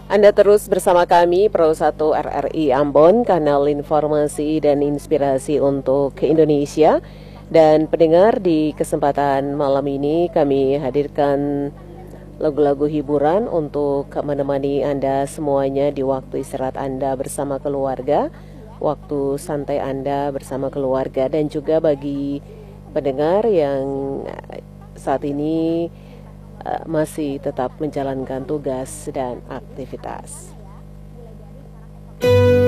Anda terus bersama kami Pro 1 RRI Ambon, kanal informasi dan inspirasi untuk Indonesia. Dan pendengar, di kesempatan malam ini kami hadirkan lagu-lagu hiburan untuk menemani Anda semuanya di waktu istirahat Anda bersama keluarga, waktu santai Anda bersama keluarga, dan juga bagi pendengar yang saat ini masih tetap menjalankan tugas dan aktivitas.